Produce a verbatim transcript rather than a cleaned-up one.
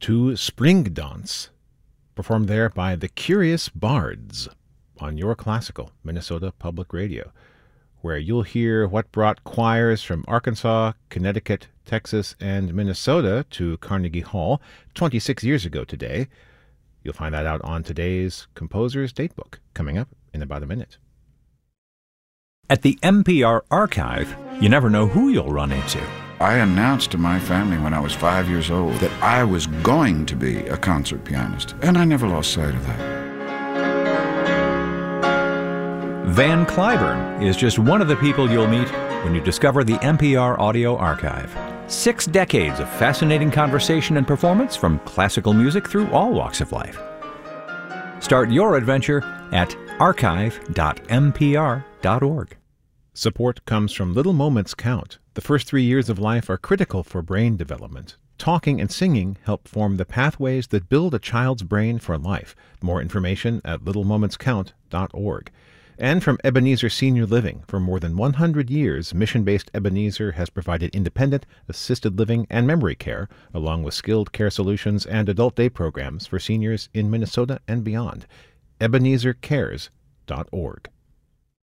to Spring Dance, performed there by the Curious Bards on Your Classical, Minnesota Public Radio, where you'll hear what brought choirs from Arkansas, Connecticut, Texas, and Minnesota to Carnegie Hall twenty-six years ago today. You'll find that out on today's Composer's Datebook, coming up in about a minute. At the N P R Archive, you never know who you'll run into. I announced to my family when I was five years old that I was going to be a concert pianist, and I never lost sight of that. Van Cliburn is just one of the people you'll meet when you discover the N P R Audio Archive. Six decades of fascinating conversation and performance from classical music through all walks of life. Start your adventure at archive dot n p r dot org. Support comes from Little Moments Count. The first three years of life are critical for brain development. Talking and singing help form the pathways that build a child's brain for life. More information at little moments count dot org. And from Ebenezer Senior Living. For more than one hundred years, mission-based Ebenezer has provided independent, assisted living, and memory care, along with skilled care solutions and adult day programs for seniors in Minnesota and beyond. ebenezer cares dot org.